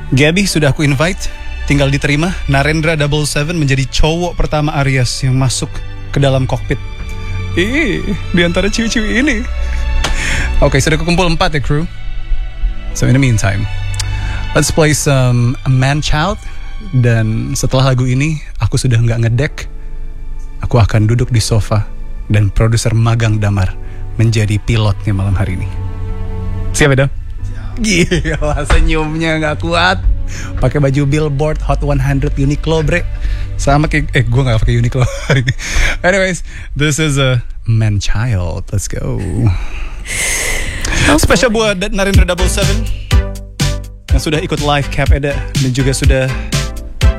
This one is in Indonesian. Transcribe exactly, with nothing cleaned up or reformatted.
Gabby sudah aku invite, tinggal diterima. Narendra Double Seven menjadi cowok pertama Aries yang masuk ke dalam kokpit. Ih, di antara ciwi-ciwi ini. Oke, sudah kekumpul empat ya kru. So in the meantime, let's play some A Man Child. Dan setelah lagu ini, aku sudah nggak ngedek. Aku akan duduk di sofa dan produser magang Damar menjadi pilotnya malam hari ini. Siap ya, Dam? Gila, senyumnya gak kuat. Pakai baju Billboard Hot one hundred Uniqlo, bre. Sama kayak, eh gue gak pakai Uniqlo. Anyways, this is a Man Child. Let's go. Spesial buat Narendra Double Seven yang sudah ikut live Cap Eda dan juga sudah